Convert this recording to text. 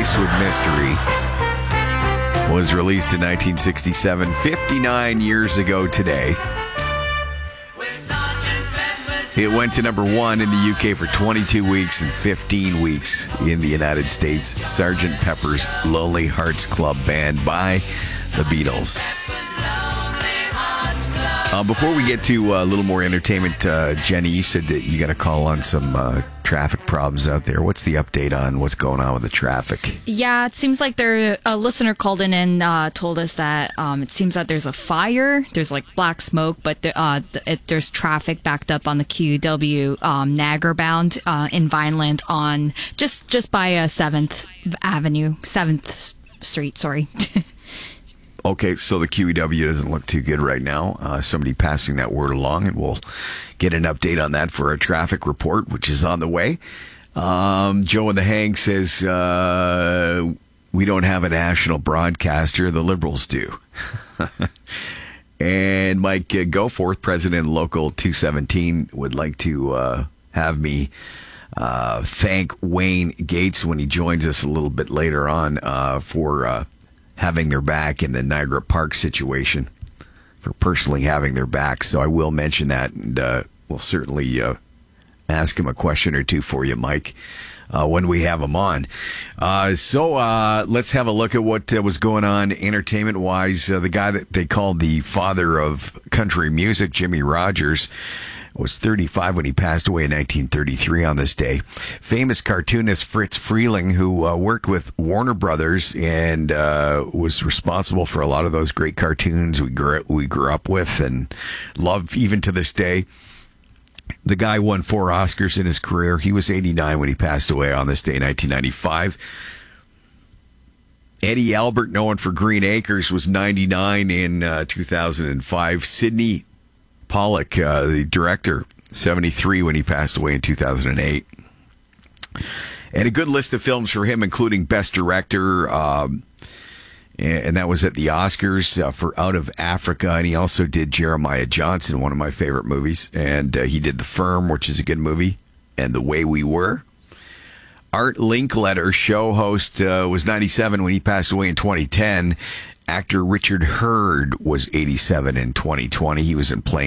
Laced with Mystery was released in 1967, 59 years ago today. It went to number 1 in the UK for 22 weeks and 15 weeks in the United States. Sgt. Pepper's Lonely Hearts Club Band by the Beatles. Before we get to a little more entertainment, Jenny, you said that you got to call on some traffic problems out there. What's the update on what's going on with the traffic? Yeah, it seems like a listener called in and told us that it seems that there's a fire. There's like black smoke, but there's traffic backed up on the QEW Niagara bound in Vineland on just by 7th Avenue, 7th Street, sorry. Okay, so the QEW doesn't look too good right now. Somebody passing that word along, and we'll get an update on that for our traffic report, which is on the way. Joe in the Hang says, we don't have a national broadcaster. The Liberals do. And Mike Goforth, President of Local 217, would like to have me thank Wayne Gates when he joins us a little bit later on for having their back in the Niagara Park situation, for personally having their back. So I will mention that, and we'll certainly ask him a question or two for you, Mike, when we have him on. So let's have a look at what was going on entertainment-wise. The guy that they called the father of country music, Jimmie Rodgers, was 35 when he passed away in 1933 on this day. Famous cartoonist Fritz Freeling, who worked with Warner Brothers and was responsible for a lot of those great cartoons we grew up with and love even to this day. The guy won 4 Oscars in his career. He was 89 when he passed away on this day, 1995. Eddie Albert, known for Green Acres, was 99 in 2005. Sidney Pollack, the director, 73 when he passed away in 2008. And a good list of films for him, including Best Director, and that was at the Oscars for Out of Africa. And he also did Jeremiah Johnson, one of my favorite movies. And he did The Firm, which is a good movie, and The Way We Were. Art Linkletter, show host, was 97 when he passed away in 2010. Actor Richard Hurd was 87 in 2020. He was in Plain